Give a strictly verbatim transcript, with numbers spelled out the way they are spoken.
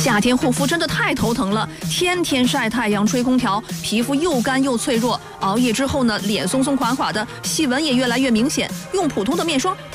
夏天护肤真的太头疼了，天天晒太阳、吹空调，皮肤又干又脆弱。熬夜之后呢，脸松松垮垮的，细纹也越来越明显。用普通的面霜